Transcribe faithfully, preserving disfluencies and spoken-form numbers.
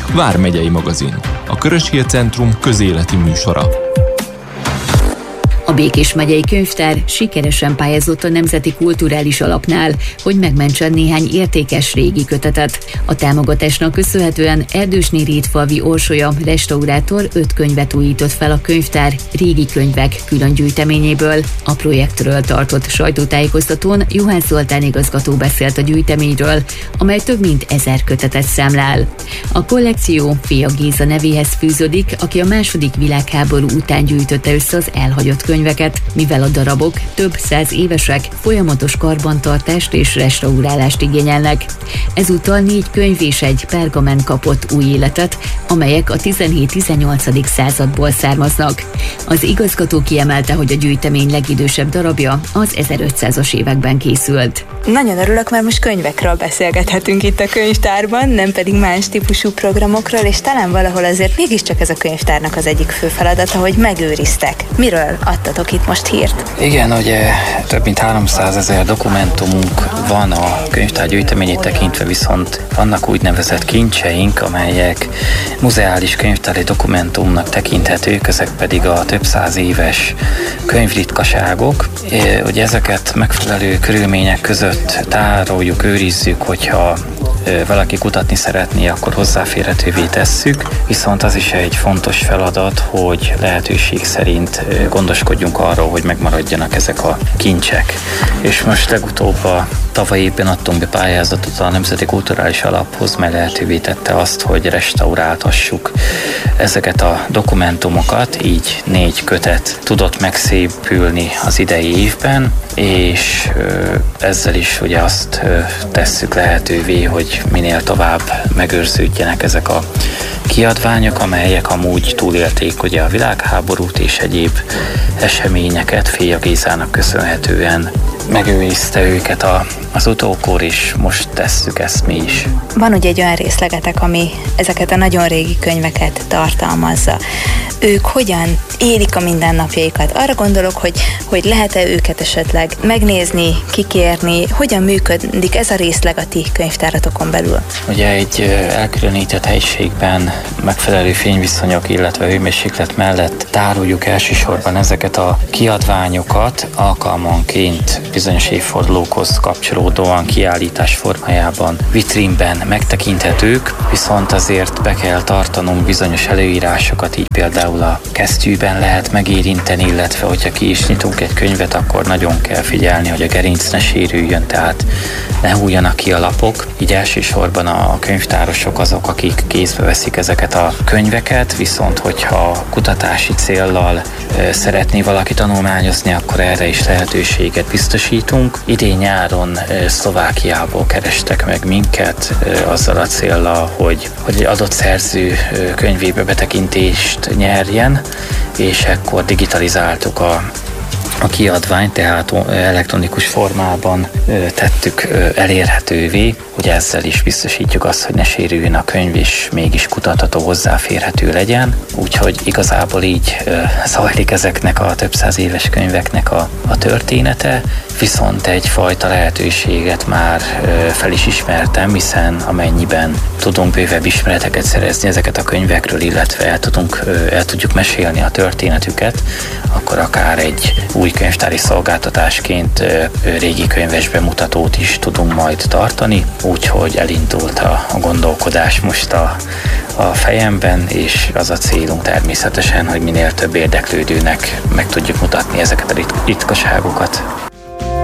Vármegyei magazin, a Körös Hír Centrum közéleti műsora. A Békés megyei könyvtár sikeresen pályázott a Nemzeti Kulturális Alapnál, hogy megmentsen néhány értékes régi kötetet. A támogatásnak köszönhetően Erdősné Rétfalvi Orsolya restaurátor öt könyvet újított fel a könyvtár régi könyvek külön gyűjteményéből. A projektről tartott sajtótájékoztatón Juhász Zoltán igazgató beszélt a gyűjteményről, amely több mint ezer kötetet számlál. A kollekció Fia Géza nevéhez fűződik, aki a második világháború után gyűjtötte össze az elhagyott könyveket, mivel a darabok több száz évesek, folyamatos karbantartást és restaurálást igényelnek. Ezúttal négy könyv és egy pergamen kapott új életet, amelyek a tizenhét-tizennyolcadik századból származnak. Az igazgató kiemelte, hogy a gyűjtemény legidősebb darabja az ezerötszázas években készült. Nagyon örülök, mert most könyvekről beszélgethetünk itt a könyvtárban, nem pedig más típusú programokról, és talán valahol azért mégiscsak ez a könyvtárnak az egyik fő feladata, hogy megőriztek. Miről adtatok itt most hírt? Igen, ugye több mint háromszázezer dokumentumunk van a könyvtár gyűjteményét tekintve, viszont vannak úgynevezett kincseink, amelyek muzeális könyvtári dokumentumnak tekinthetők, ezek pedig a több száz éves könyvritkaságok. Ugye ezeket megfelelő körülmények között tároljuk, őrizzük, hogyha valaki kutatni szeretné, akkor hozzáférhetővé tesszük, viszont az is egy fontos feladat, hogy lehetőség szerint gondoskodjunk arról, hogy megmaradjanak ezek a kincsek. És most legutóbb a tavaly évben adtunk be pályázatot a Nemzeti Kulturális Alaphoz, mely lehetővé tette azt, hogy restaurálhassuk ezeket a dokumentumokat, így négy kötet tudott megszépülni az idei évben, és ezzel is ugye azt tesszük lehetővé, hogy minél tovább megőrződjenek ezek a kiadványok, amelyek amúgy túlélték ugye a világháborút és egyéb eseményeket. Fia Gézának köszönhetően megőrizte őket a, az utókor, és most tesszük ezt mi is. Van ugye egy olyan részlegetek, ami ezeket a nagyon régi könyveket tartalmazza. Ők hogyan élik a mindennapjaikat? Arra gondolok, hogy, hogy lehet-e őket esetleg megnézni, kikérni, hogyan működik ez a részleg a ti könyvtáratokon belül? Ugye egy elkülönített helyiségben megfelelő fényviszonyok, illetve hőmérséklet mellett tároljuk elsősorban ezeket a kiadványokat, alkalmanként bizonyos évfordulókhoz kapcsolódóan kiállítás formájában, vitrínben megtekinthetők, viszont azért be kell tartanunk bizonyos előírásokat, így például a kesztyűben lehet megérinteni, illetve hogyha ki is nyitunk egy könyvet, akkor nagyon kell figyelni, hogy a gerinc ne sérüljön, tehát ne hújjanak ki a lapok. Így elsősorban a könyvtárosok azok, akik kézbe veszik ezeket a könyveket, viszont hogyha kutatási céllal szeretné valaki tanulmányozni, akkor erre is lehetőséget biztosítunk. Idén nyáron Szlovákiából kerestek meg minket azzal a céllal, hogy, hogy egy adott szerző könyvébe betekintést nyerjen, és ekkor digitalizáltuk a a kiadványt, tehát elektronikus formában tettük elérhetővé, hogy ezzel is biztosítjuk azt, hogy ne sérüljön a könyv, és mégis kutatható, hozzáférhető legyen. Úgyhogy igazából így zajlik ezeknek a több száz éves könyveknek a, a története, viszont egyfajta lehetőséget már fel is ismertem, hiszen amennyiben tudunk bővebb ismereteket szerezni ezeket a könyvekről, illetve el, tudunk, el tudjuk mesélni a történetüket, akkor akár egy új könyvtári szolgáltatásként régi könyves bemutatót is tudunk majd tartani, úgyhogy elindult a, a gondolkodás most a, a fejemben, és az a célunk természetesen, hogy minél több érdeklődőnek meg tudjuk mutatni ezeket a ritkaságokat.